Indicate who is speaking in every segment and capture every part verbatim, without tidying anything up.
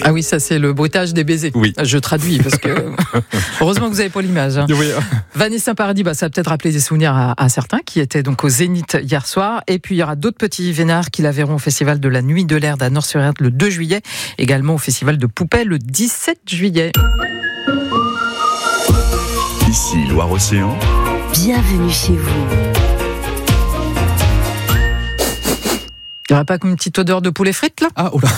Speaker 1: Ah oui, ça c'est le bruitage des baisers.
Speaker 2: Oui.
Speaker 1: Je traduis parce que heureusement que vous n'avez pas l'image. Hein.
Speaker 2: Oui.
Speaker 1: Vanessa Paradis, bah, ça a peut-être rappelé des souvenirs à, à certains qui étaient donc au Zénith hier soir. Et puis il y aura d'autres petits vénards qui la verront au Festival de la Nuit de l'Erde à Nord-sur-Erde le deux juillet. Également au Festival de Poupée le dix-sept juillet.
Speaker 3: Ici Loire-Océan.
Speaker 4: Bienvenue chez vous.
Speaker 1: Il n'y aurait pas une petite odeur de poulet frites là ?
Speaker 2: Ah, oh là.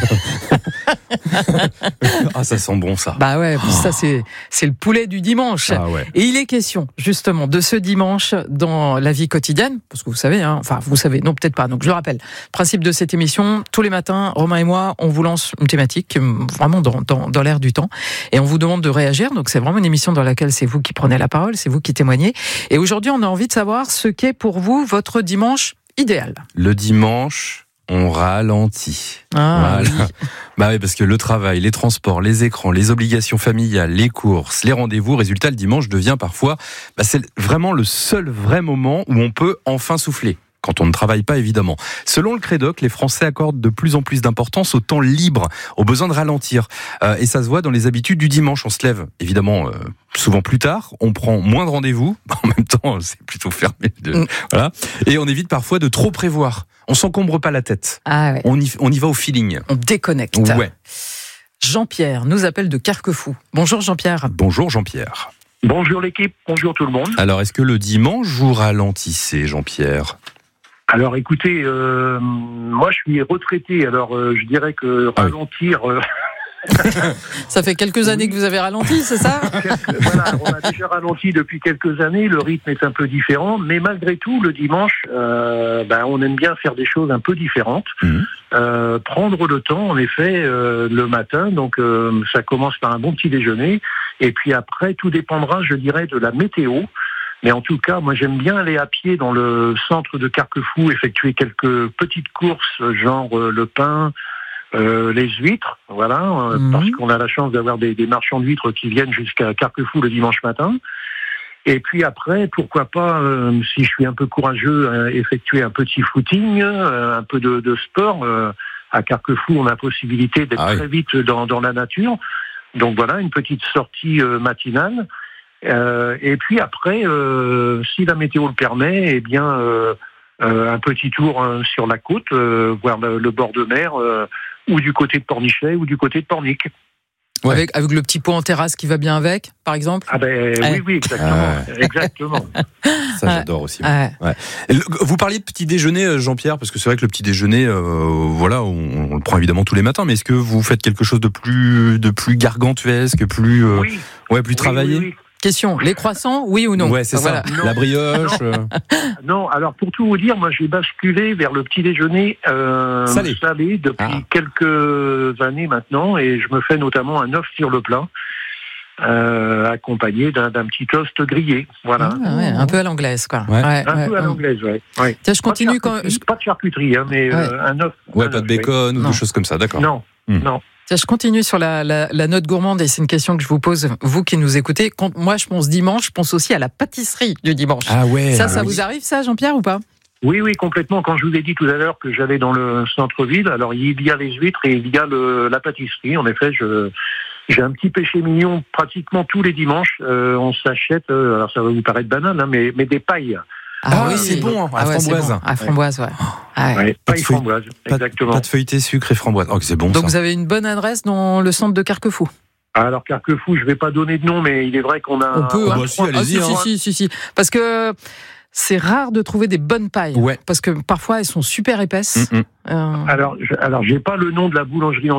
Speaker 2: Ah, ça sent bon ça.
Speaker 1: Bah ouais, oh. ça c'est, c'est le poulet du dimanche.
Speaker 2: Ah ouais.
Speaker 1: Et il est question justement de ce dimanche dans la vie quotidienne, parce que vous savez, hein, enfin vous savez, non peut-être pas, donc je le rappelle, principe de cette émission, tous les matins, Romain et moi, on vous lance une thématique vraiment dans, dans, dans l'air du temps, et on vous demande de réagir, donc c'est vraiment une émission dans laquelle c'est vous qui prenez la parole, c'est vous qui témoignez, et aujourd'hui on a envie de savoir ce qu'est pour vous votre dimanche idéal.
Speaker 2: Le dimanche, on ralentit.
Speaker 1: Ah,
Speaker 2: voilà.
Speaker 1: oui.
Speaker 2: Bah oui, parce que le travail, les transports, les écrans, les obligations familiales, les courses, les rendez-vous, résultat, le dimanche devient parfois, bah, c'est vraiment le seul vrai moment où on peut enfin souffler. Quand on ne travaille pas, évidemment. Selon le Crédoc, les Français accordent de plus en plus d'importance au temps libre, au besoin de ralentir. Euh, et ça se voit dans les habitudes du dimanche. On se lève, évidemment, euh, souvent plus tard. On prend moins de rendez-vous. En même temps, c'est plutôt fermé. De... Mm. Voilà. Et on évite parfois de trop prévoir. On s'encombre pas la tête.
Speaker 1: Ah ouais.
Speaker 2: On y, on y va au feeling.
Speaker 1: On déconnecte.
Speaker 2: Ouais.
Speaker 1: Jean-Pierre nous appelle de Carquefou. Bonjour Jean-Pierre.
Speaker 2: Bonjour Jean-Pierre.
Speaker 5: Bonjour l'équipe, bonjour tout le monde.
Speaker 2: Alors, est-ce que le dimanche, vous ralentissez, Jean-Pierre ?
Speaker 5: Alors écoutez, euh, moi je suis retraité, alors euh, je dirais que ralentir... Euh...
Speaker 1: Ça fait quelques années que vous avez ralenti, c'est ça ?
Speaker 5: Voilà, on a déjà ralenti depuis quelques années, le rythme est un peu différent, mais malgré tout, le dimanche, euh, ben, on aime bien faire des choses un peu différentes. Mmh. Euh, prendre le temps, en effet, euh, le matin, donc euh, ça commence par un bon petit déjeuner, et puis après, tout dépendra, je dirais, de la météo. Mais en tout cas, moi j'aime bien aller à pied dans le centre de Carquefou, effectuer quelques petites courses, genre euh, le pain, euh, les huîtres, voilà, euh, mmh. parce qu'on a la chance d'avoir des, des marchands d'huîtres qui viennent jusqu'à Carquefou le dimanche matin. Et puis après, pourquoi pas, euh, si je suis un peu courageux, euh, effectuer un petit footing, euh, un peu de, de sport. Euh, à Carquefou, on a la possibilité d'être ah oui. très vite dans, dans la nature. Donc voilà, une petite sortie euh, matinale. Euh, et puis après, euh, si la météo le permet, eh bien, euh, euh, un petit tour euh, sur la côte, euh, voir le, le bord de mer, euh, ou du côté de Pornichet, ou du côté de Pornic.
Speaker 1: Ouais. Avec, avec le petit pot en terrasse qui va bien avec, par exemple.
Speaker 5: Ah ben eh. oui, oui, exactement, ah. exactement.
Speaker 2: Ça, j'adore aussi. Ah. Ouais. Vous parliez de petit déjeuner, Jean-Pierre, parce que c'est vrai que le petit déjeuner, euh, voilà, on, on le prend évidemment tous les matins. Mais est-ce que vous faites quelque chose de plus, de plus gargantuesque, plus, euh,
Speaker 5: oui.
Speaker 2: ouais, plus
Speaker 5: oui,
Speaker 2: travaillé?
Speaker 5: Oui, oui.
Speaker 1: Question, les croissants, oui ou non?
Speaker 2: Ouais, c'est
Speaker 1: voilà.
Speaker 2: ça. Non. La brioche.
Speaker 5: Non. non, alors pour tout vous dire, moi j'ai basculé vers le petit déjeuner euh,
Speaker 2: salé.
Speaker 5: salé depuis ah. quelques années maintenant, et je me fais notamment un œuf sur le plat, euh, accompagné d'un, d'un petit toast grillé. Voilà.
Speaker 1: Ah, ouais, un peu à l'anglaise, quoi.
Speaker 2: Ouais.
Speaker 5: Ouais, un
Speaker 1: ouais,
Speaker 5: peu à
Speaker 1: ouais.
Speaker 5: l'anglaise, ouais. ouais.
Speaker 1: Tiens, je continue quand.
Speaker 5: Pas de charcuterie, hein, mais ouais. euh, un œuf.
Speaker 2: Ouais,
Speaker 5: un
Speaker 2: pas
Speaker 5: œuf,
Speaker 2: de bacon
Speaker 5: ouais.
Speaker 2: ou des choses comme ça, d'accord.
Speaker 5: Non, mmh. non.
Speaker 1: Je continue sur la, la, la note gourmande et c'est une question que je vous pose, vous qui nous écoutez. Quand moi je pense dimanche, je pense aussi à la pâtisserie du dimanche.
Speaker 2: Ah ouais.
Speaker 1: Ça,
Speaker 2: ah
Speaker 1: ça
Speaker 2: oui.
Speaker 1: vous arrive ça, Jean-Pierre, ou pas ?
Speaker 5: Oui, oui, complètement. Quand je vous ai dit tout à l'heure que j'allais dans le centre-ville, alors il y a les huîtres et il y a le, la pâtisserie. En effet, je, j'ai un petit péché mignon pratiquement tous les dimanches. Euh, on s'achète, euh, alors ça va vous paraître banal, hein, mais, mais des pailles.
Speaker 2: Ah, ah oui, c'est bon, à
Speaker 1: ah ouais,
Speaker 2: framboise.
Speaker 1: Bon. À framboise, ouais. Ah ouais.
Speaker 5: ouais paille framboise, exactement.
Speaker 2: Pas de feuilleté, sucre et framboise. Oh, c'est bon.
Speaker 1: Donc
Speaker 2: ça.
Speaker 1: vous avez une bonne adresse dans le centre de Carquefou.
Speaker 5: Alors Carquefou, je vais pas donner de nom, mais il est vrai qu'on a.
Speaker 1: On peut.
Speaker 5: On
Speaker 1: hein.
Speaker 2: bah, si, allez-y,
Speaker 1: ah, si,
Speaker 2: hein.
Speaker 1: si, si, si, si. Parce que c'est rare de trouver des bonnes pailles.
Speaker 2: Ouais.
Speaker 1: Parce que parfois elles sont super épaisses.
Speaker 2: Mm-hmm.
Speaker 5: Euh... Alors, je, alors j'ai pas le nom de la boulangerie en